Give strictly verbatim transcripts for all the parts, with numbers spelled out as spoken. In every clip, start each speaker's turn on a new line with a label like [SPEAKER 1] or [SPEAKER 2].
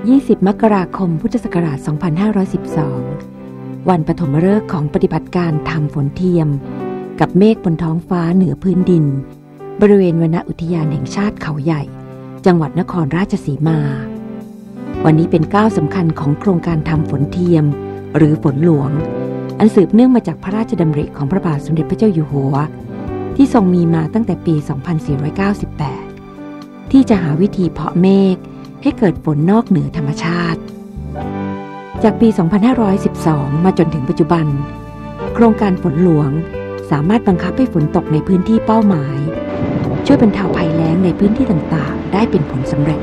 [SPEAKER 1] ยี่สิบมกราคมพุทธศักราชสองพันห้าร้อยสิบสองวันปฐมฤกษ์ของปฏิบัติการทำฝนเทียมกับเมฆบนท้องฟ้าเหนือพื้นดินบริเวณวนอุทยานแห่งชาติเขาใหญ่จังหวัดนครราชสีมาวันนี้เป็นก้าวสำคัญของโครงการทำฝนเทียมหรือฝนหลวงอันสืบเนื่องมาจากพระราชดำริของพระบาทสมเด็จพระเจ้าอยู่หัวที่ทรงมีมาตั้งแต่ปี สองพันสี่ร้อยเก้าสิบแปด ที่จะหาวิธีเพาะเมฆให้เกิดฝนนอกเหนือธรรมชาติจากปี สองพันห้าร้อยสิบสอง มาจนถึงปัจจุบันโครงการฝนหลวงสามารถบังคับให้ฝนตกในพื้นที่เป้าหมายช่วยบรรเทาภัยแล้งในพื้นที่ต่างๆได้เป็นผลสำเร็จ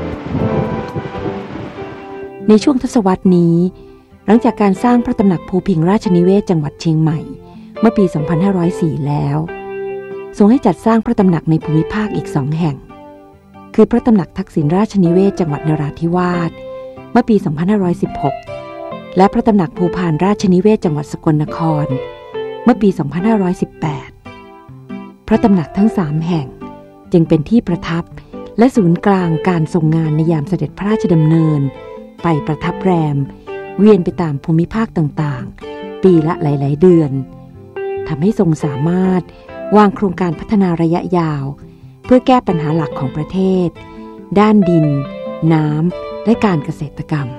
[SPEAKER 1] ในช่วงทศวรรษนี้หลังจากการสร้างพระตำหนักภูพิงราชนิเวศจังหวัดเชียงใหม่เมื่อปี สองพันห้าร้อยสี่ แล้วทรงให้จัดสร้างพระตำหนักในภูมิภาคอีกสองแห่งคือพระตำหนักทักษิณราชนิเวศจังหวัดนราธิวาสเมื่อปี สองพันห้าร้อยสิบหก และพระตำหนักภูพานราชนิเวศจังหวัดสกลนครเมื่อปี สองพันห้าร้อยสิบแปด พระตำหนักทั้งสามแห่งจึงเป็นที่ประทับและศูนย์กลางการทรงงานในยามเสด็จพระราชดำเนินไปประทับแรมเวียนไปตามภูมิภาคต่างๆปีละหลายๆเดือนทำให้ทรงสามารถวางโครงการพัฒนาระยะยาวเพื่อแก้ปัญหาหลักของประเทศด้านดินน้ำและการเกษตรกรรม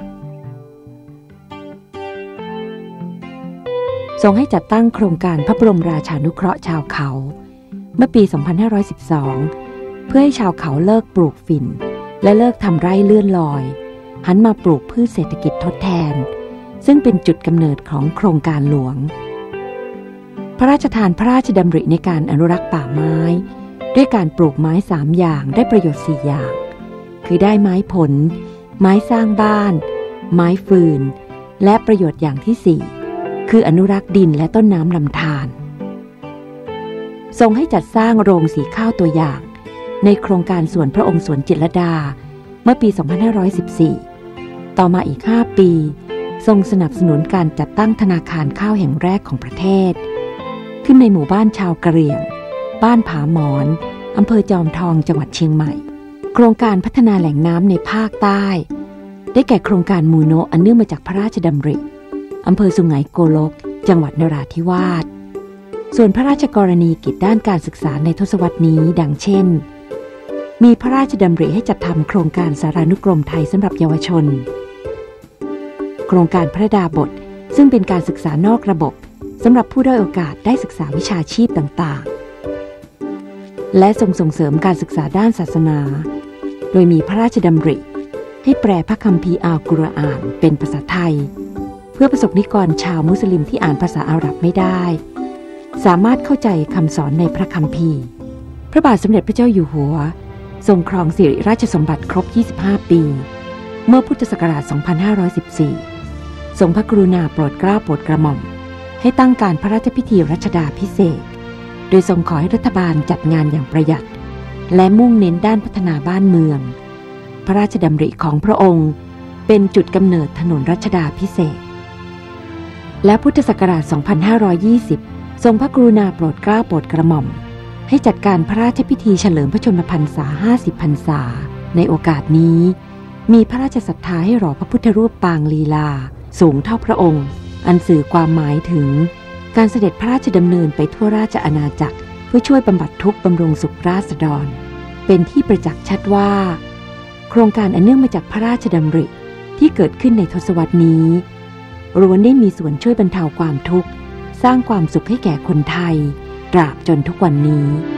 [SPEAKER 1] ทรงให้จัดตั้งโครงการพระบรมราชานุเคราะห์ชาวเขาเมื่อปี สองพันห้าร้อยสิบสอง เพื่อให้ชาวเขาเลิกปลูกฝิ่นและเลิกทำไร่เลื่อนลอยหันมาปลูกพืชเศรษฐกิจทดแทนซึ่งเป็นจุดกำเนิดของโครงการหลวงพระราชทานพระราชดำริในการอนุรักษ์ป่าไม้ด้วยการปลูกไม้สามอย่างได้ประโยชน์สี่อย่างคือได้ไม้ผลไม้สร้างบ้านไม้ฟืนและประโยชน์อย่างที่สี่คืออนุรักษ์ดินและต้นน้ำลำธารทรงให้จัดสร้างโรงสีข้าวตัวอย่างในโครงการสวนพระองค์สวนจิตรลดาเมื่อปี สองพันห้าร้อยสิบสี่ ต่อมาอีกห้าปีทรงสนับสนุนการจัดตั้งธนาคารข้าวแห่งแรกของประเทศขึ้นในหมู่บ้านชาวกะเหรี่ยงบ้านผาหมอนอำเภอจอมทองจังหวัดเชียงใหม่โครงการพัฒนาแหล่งน้ำในภาคใต้ได้แก่โครงการมูโนะอันเนื่องมาจากพระราชดำริอำเภอสุไหงโกลกจังหวัดนราธิวาสส่วนพระราชกรณีกิจด้านการศึกษาในทศวรรษนี้ดังเช่นมีพระราชดำริให้จัดทำโครงการสารานุกรมไทยสำหรับเยาวชนโครงการพระดาบทซึ่งเป็นการศึกษานอกระบบสำหรับผู้ด้อยโอกาสได้ศึกษาวิชาชีพต่างๆและทรงส่งเสริมการศึกษาด้านศาสนาโดยมีพระราชดำริให้แปลพระคัมภีร์อัลกุรอานเป็นภาษาไทยเพื่อประสบนิกรชาวมุสลิมที่อ่านภาษาอาหรับไม่ได้สามารถเข้าใจคำสอนในพระคัมภีร์พระบาทสมเด็จพระเจ้าอยู่หัวทรงครองสิริราชสมบัติครบยี่สิบห้าปีเมื่อพุทธศักราช สองพันห้าร้อยสิบสี่ ทรงพระกรุณาโปรดเกล้าโปรดกระหม่อมให้ตั้งการพระราชพิธีรัชดาภิเษกโดยทรงขอให้รัฐบาลจัดงานอย่างประหยัดและมุ่งเน้นด้านพัฒนาบ้านเมืองพระราชดำริของพระองค์เป็นจุดกำเนิดถนนรัชดาภิเษกและพุทธศักราช สองพันห้าร้อยยี่สิบ ทรงพระกรุณาโปรดเกล้าโปรดกระหม่อมให้จัดการพระราชพิธีเฉลิมพระชนมพรรษาห้าสิบพรรษาในโอกาสนี้มีพระราชศรัทธาให้หล่อพระพุทธรูปปางลีลาสูงเท่าพระองค์อันสื่อความหมายถึงการเสด็จพระราชดำเนินไปทั่วราชอาณาจักรเพื่อช่วยบำบัดทุกข์บำรุงสุขราษฎรเป็นที่ประจักษ์ชัดว่าโครงการอันเนื่องมาจากพระราชดำริที่เกิดขึ้นในทศวรรษนี้ล้วนได้มีส่วนช่วยบรรเทาความทุกข์สร้างความสุขให้แก่คนไทยตราบจนทุกวันนี้